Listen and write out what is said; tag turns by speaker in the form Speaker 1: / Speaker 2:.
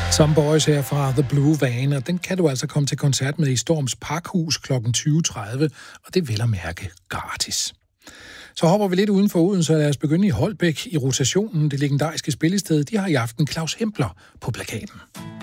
Speaker 1: Some Boys her fra The Blue Van, og den kan du altså komme til koncert med i Storms Parkhus kl. 20.30, og det vil at mærke gratis. Så hopper vi lidt uden for Odense, og lad os begynde i Holbæk i rotationen. Det legendariske spillested, de har i aften Claus Hempler på plakaten.